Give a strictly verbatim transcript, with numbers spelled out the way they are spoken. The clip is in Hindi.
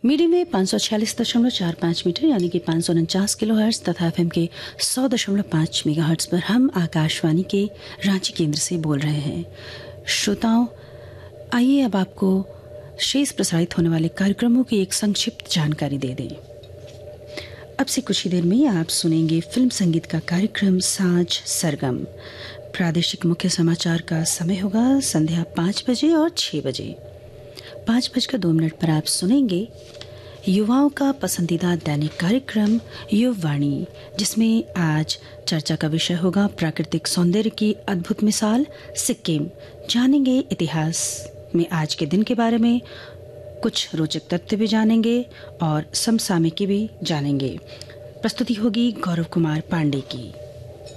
मीडियम में पाँच सौ छियालीस दशमलव चार पाँच मीटर यानी कि पाँच सौ उनचास किलो हर्ट्ज तथा एफएम के सौ दशमलव पाँच मेगा हर्ट्ज पर हम आकाशवाणी के रांची केंद्र से बोल रहे हैं। श्रोताओं, आइए अब आपको शेष प्रसारित होने वाले कार्यक्रमों की एक संक्षिप्त जानकारी दे दें। अब से कुछ ही देर में आप सुनेंगे फिल्म संगीत का कार्यक्रम साँझ सरगम। प्रादेशिक मुख्य समाचार का समय होगा संध्या पाँच बजे और छः बजे। पाँच बजकर दो मिनट पर आप सुनेंगे युवाओं का पसंदीदा दैनिक कार्यक्रम युववाणी, जिसमें आज चर्चा का विषय होगा प्राकृतिक सौंदर्य की अद्भुत मिसाल सिक्किम। जानेंगे इतिहास में आज के दिन के बारे में, कुछ रोचक तथ्य भी जानेंगे और समसामयिकी भी जानेंगे। प्रस्तुति होगी गौरव कुमार पांडे की।